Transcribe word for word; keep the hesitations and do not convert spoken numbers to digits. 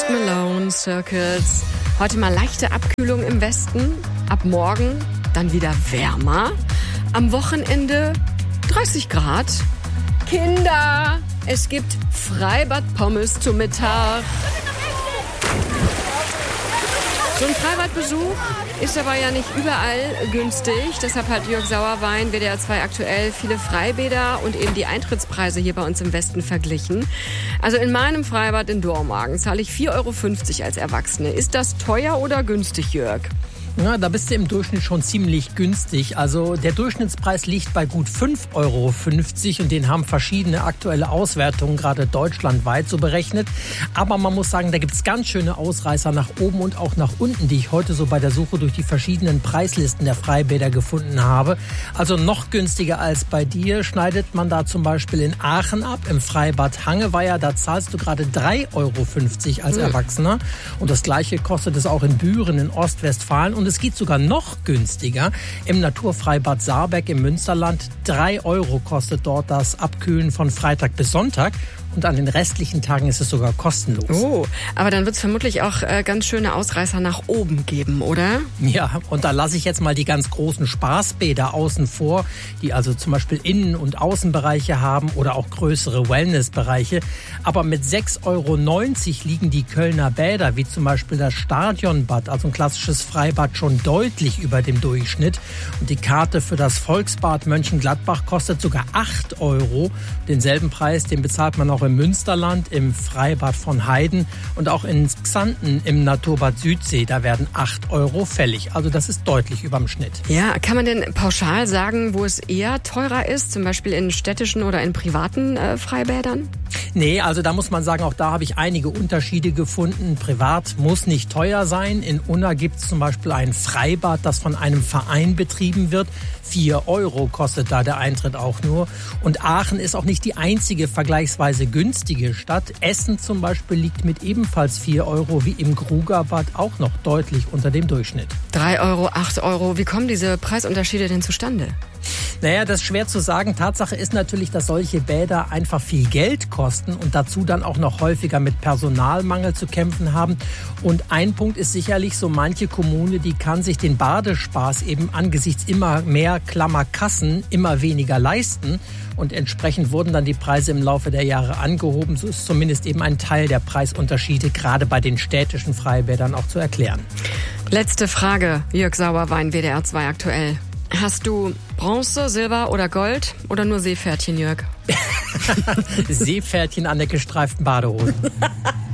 Post Malone, Circles. Heute mal leichte Abkühlung im Westen. Ab morgen dann wieder wärmer. Am Wochenende dreißig Grad. Kinder, es gibt Freibad-Pommes zum Mittag. So ein Freibadbesuch ist aber ja nicht überall günstig. Deshalb hat Jörg Sauerwein, W D R zwei aktuell, viele Freibäder und eben die Eintrittspreise hier bei uns im Westen verglichen. Also in meinem Freibad in Dormagen zahle ich vier Euro fünfzig als Erwachsene. Ist das teuer oder günstig, Jörg? Ja, da bist du im Durchschnitt schon ziemlich günstig. Also der Durchschnittspreis liegt bei gut fünf Euro fünfzig und den haben verschiedene aktuelle Auswertungen gerade deutschlandweit so berechnet. Aber man muss sagen, da gibt's ganz schöne Ausreißer nach oben und auch nach unten, die ich heute so bei der Suche durch die verschiedenen Preislisten der Freibäder gefunden habe. Also noch günstiger als bei dir schneidet man da zum Beispiel in Aachen ab, im Freibad Hangeweiher. Da zahlst du gerade drei Euro fünfzig als Erwachsener. Und das Gleiche kostet es auch in Büren in Ostwestfalen. Und Und es geht sogar noch günstiger im Naturfreibad Saarbeck im Münsterland. Drei Euro kostet dort das Abkühlen von Freitag bis Sonntag. Und an den restlichen Tagen ist es sogar kostenlos. Oh, aber dann wird es vermutlich auch äh, ganz schöne Ausreißer nach oben geben, oder? Ja, und da lasse ich jetzt mal die ganz großen Spaßbäder außen vor, die also zum Beispiel Innen- und Außenbereiche haben oder auch größere Wellnessbereiche. Aber mit sechs Euro neunzig liegen die Kölner Bäder, wie zum Beispiel das Stadionbad, also ein klassisches Freibad, schon deutlich über dem Durchschnitt. Und die Karte für das Volksbad Mönchengladbach kostet sogar acht Euro. Denselben Preis, den bezahlt man auch im Münsterland, im Freibad von Heiden und auch in Xanten im Naturbad Südsee. Da werden acht Euro fällig. Also das ist deutlich überm Schnitt. Ja, kann man denn pauschal sagen, wo es eher teurer ist? Zum Beispiel in städtischen oder in privaten äh, Freibädern? Nee, also da muss man sagen, auch da habe ich einige Unterschiede gefunden. Privat muss nicht teuer sein. In Unna gibt es zum Beispiel ein Freibad, das von einem Verein betrieben wird. Vier Euro kostet da der Eintritt auch nur. Und Aachen ist auch nicht die einzige vergleichsweise günstige Stadt. Essen zum Beispiel liegt mit ebenfalls vier Euro wie im Grugerbad auch noch deutlich unter dem Durchschnitt. Drei Euro, acht Euro. Wie kommen diese Preisunterschiede denn zustande? Naja, das ist schwer zu sagen. Tatsache ist natürlich, dass solche Bäder einfach viel Geld kosten und dazu dann auch noch häufiger mit Personalmangel zu kämpfen haben. Und ein Punkt ist sicherlich, so manche Kommune, die kann sich den Badespaß eben angesichts immer mehr Klammerkassen immer weniger leisten. Und entsprechend wurden dann die Preise im Laufe der Jahre angehoben. So ist zumindest eben ein Teil der Preisunterschiede gerade bei den städtischen Freibädern auch zu erklären. Letzte Frage, Jörg Sauerwein, W D R zwei aktuell. Hast du Bronze, Silber oder Gold oder nur Seepferdchen, Jörg? Seepferdchen an der gestreiften Badehose.